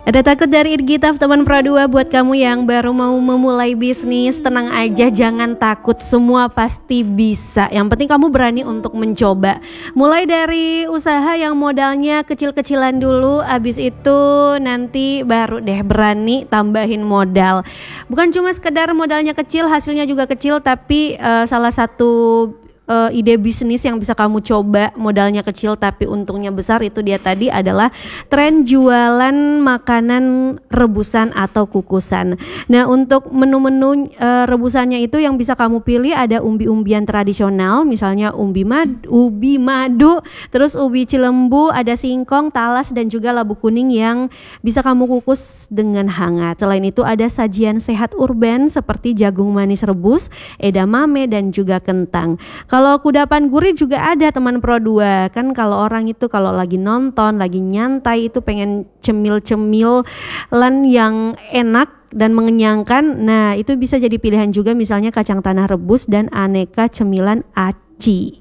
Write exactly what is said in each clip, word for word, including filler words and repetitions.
Ada takut dari Irgitaf teman Pro dua. Buat kamu yang baru mau memulai bisnis, tenang aja, jangan takut, semua pasti bisa. Yang penting kamu berani untuk mencoba. Mulai dari usaha yang modalnya kecil-kecilan dulu, abis itu nanti baru deh berani tambahin modal. Bukan cuma sekedar modalnya kecil, hasilnya juga kecil, tapi uh, salah satu Uh, ide bisnis yang bisa kamu coba modalnya kecil tapi untungnya besar itu dia tadi adalah tren jualan makanan rebusan atau kukusan. Nah, untuk menu-menu uh, rebusannya itu yang bisa kamu pilih ada umbi-umbian tradisional, misalnya umbi madu, ubi madu, terus ubi cilembu, ada singkong, talas dan juga labu kuning yang bisa kamu kukus dengan hangat. Selain itu ada sajian sehat urban seperti jagung manis rebus, edamame dan juga kentang. Kalau kudapan gurih juga ada teman Pro dua. Kan kalau orang itu kalau lagi nonton, lagi nyantai itu pengen cemil-cemilan yang enak dan mengenyangkan. Nah, itu bisa jadi pilihan juga, misalnya kacang tanah rebus dan aneka cemilan aci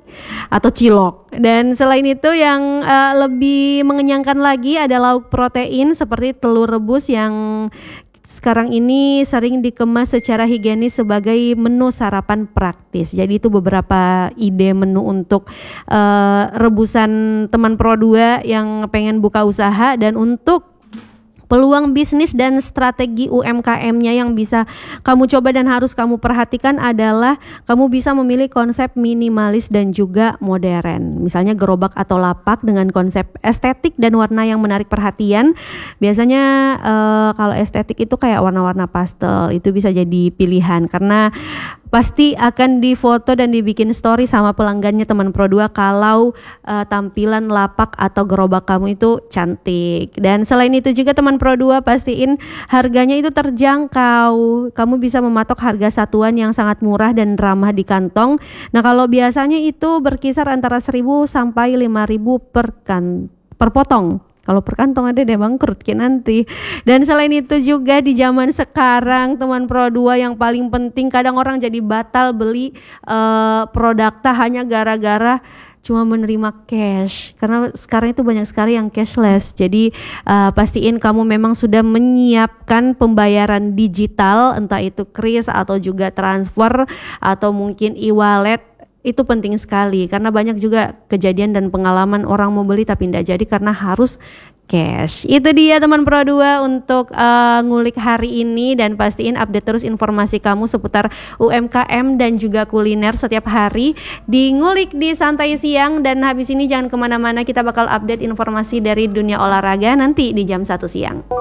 atau cilok. Dan selain itu yang uh, lebih mengenyangkan lagi ada lauk protein seperti telur rebus yang sekarang ini sering dikemas secara higienis sebagai menu sarapan praktis. Jadi itu beberapa ide menu untuk uh, rebusan teman Pro dua yang pengen buka usaha. Dan untuk peluang bisnis dan strategi U M K M-nya yang bisa kamu coba dan harus kamu perhatikan adalah kamu bisa memilih konsep minimalis dan juga modern. Misalnya gerobak atau lapak dengan konsep estetik dan warna yang menarik perhatian. Biasanya uh, kalau estetik itu kayak warna-warna pastel, itu bisa jadi pilihan karena pasti akan difoto dan dibikin story sama pelanggannya teman Pro dua kalau uh, tampilan lapak atau gerobak kamu itu cantik. Dan selain itu juga teman Pro dua pastiin harganya itu terjangkau. Kamu bisa mematok harga satuan yang sangat murah dan ramah di kantong. Nah, kalau biasanya itu berkisar antara seribu sampai lima ribu per kan per potong. Kalau per kantong ada deh bangkrut kayak nanti. Dan selain itu juga di zaman sekarang teman Pro dua yang paling penting, kadang orang jadi batal beli uh, produk tak hanya gara-gara cuma menerima cash, karena sekarang itu banyak sekali yang cashless. Jadi uh, pastiin kamu memang sudah menyiapkan pembayaran digital, entah itu kris atau juga transfer atau mungkin e-wallet. Itu penting sekali karena banyak juga kejadian dan pengalaman orang mau beli tapi tidak jadi karena harus cash. Itu dia teman Pro dua untuk uh, ngulik hari ini, dan pastiin update terus informasi kamu seputar U M K M dan juga kuliner setiap hari di Ngulik di Santai Siang. Dan habis ini jangan kemana-mana, kita bakal update informasi dari dunia olahraga nanti di jam satu siang.